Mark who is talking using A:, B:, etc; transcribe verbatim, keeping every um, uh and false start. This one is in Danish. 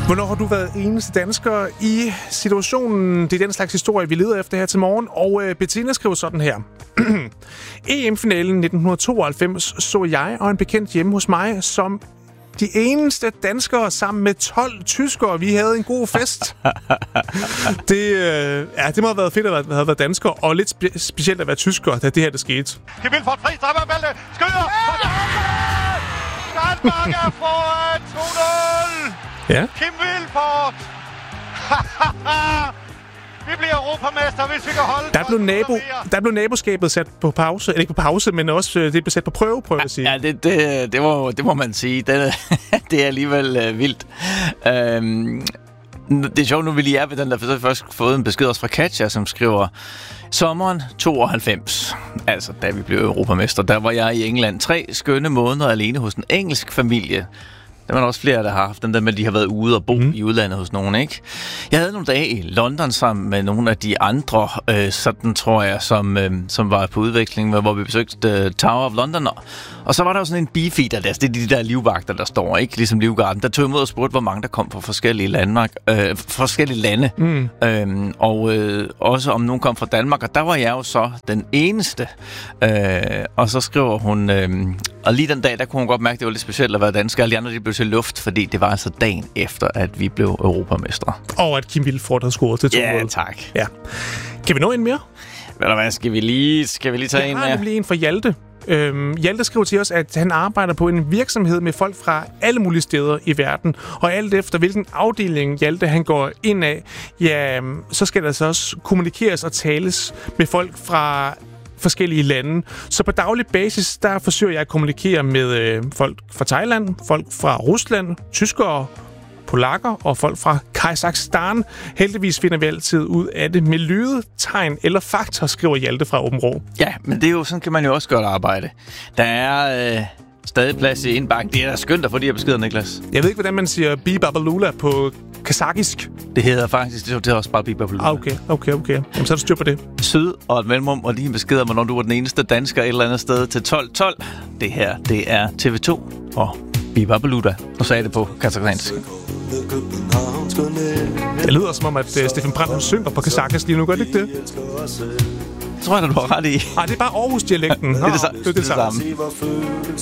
A: Hvornår har du været eneste dansker i situationen? Det er den slags historie, vi leder efter her til morgen. Og øh, Bettina skriver sådan her. E M-finalen nitten tooghalvfems så jeg og en bekendt hjemme hos mig som de eneste danskere sammen med tolv tyskere. Vi havde en god fest. det, øh, ja, det må have været fedt at have været dansker, og lidt spe- specielt at være tysker, da det her det skete.
B: Kim Vilfort fri, strammer ballet, skyder! Danmark er foran to nul!
A: Ja.
B: Kim Vilfort! Vi bliver europamester, hvis vi kan holde...
A: Der blev, nabo, der blev naboskabet sat på pause. Eller ikke på pause, men også det blev sat på prøve, prøver jeg at sige.
C: Ja, det, det, det, må, det må man sige. Det, det er alligevel uh, vildt. Um, det er sjovt, nu vi lige er ved den, der har først fået en besked også fra Katja, som skriver... Sommeren tooghalvfems, altså da vi blev europamester, der var jeg i England tre skønne måneder alene hos en engelsk familie. Der var også flere, der har haft den der med, at de har været ude og bo mm. i udlandet hos nogen, ikke? Jeg havde nogle dage i London sammen med nogle af de andre, øh, sådan tror jeg, som, øh, som var på udveksling, hvor vi besøgte øh, Tower of London. Og så var der jo sådan en beefeater der, det er de der livvagter, der står, ikke? Ligesom Livgarden, der tog imod og spurgte, hvor mange der kom fra forskellige, Danmark, øh, forskellige lande. Mm. Øhm, og øh, også om nogen kom fra Danmark, og der var jeg jo så den eneste. Øh, og så skriver hun, øh, og lige den dag, der kunne hun godt mærke, at det var lidt specielt at være dansker. Alle de andre, de blev til luft, fordi det var altså dagen efter, at vi blev europamestre.
A: Og at Kim Vilfort havde scoret til to nul.
C: Ja, tak.
A: Ja. Kan vi nå en mere?
C: Ved du hvad, skal vi lige, skal vi lige tage
A: jeg
C: en
A: mere?
C: mere?
A: Jeg har nemlig en fra Hjalte. Øhm, Hjalte skriver til os, at han arbejder på en virksomhed med folk fra alle mulige steder i verden. Og alt efter hvilken afdeling Hjalte han går ind af, ja, så skal der så også kommunikeres og tales med folk fra forskellige lande. Så på daglig basis, der forsøger jeg at kommunikere med øh, folk fra Thailand, folk fra Rusland, tyskere, polakker og folk fra Kazakhstan. Heldigvis finder vi altid ud af det med lyde, tegn eller fakta, skriver Hjalte fra Åben Rå.
C: Ja, men det er jo, sådan kan man jo også godt arbejde. Der er øh, stadig plads i indbakken. Det er da skønt at få de her beskeder, Niklas.
A: Jeg ved ikke, hvordan man siger bibabalula på kazakisk.
C: Det hedder faktisk, det er også bare bibabalula.
A: Ah, okay, okay, okay. Jamen, så er der styr på det.
C: Syd og et mellemrum, og lige en besked om, hvornår du var den eneste dansker et eller andet sted til tolv tolv. Det her, det er T V to og bibabalula. Nu sagde jeg det på kazakhstansk.
A: Det lyder som om, at uh, Steffen Brandt synger på kazakisk lige nu. Gør det ikke det?
C: Tror jeg, du har ret i.
A: Nej, det er bare Aarhus-dialekten.
C: det er det,
A: det, er det, det, det samme.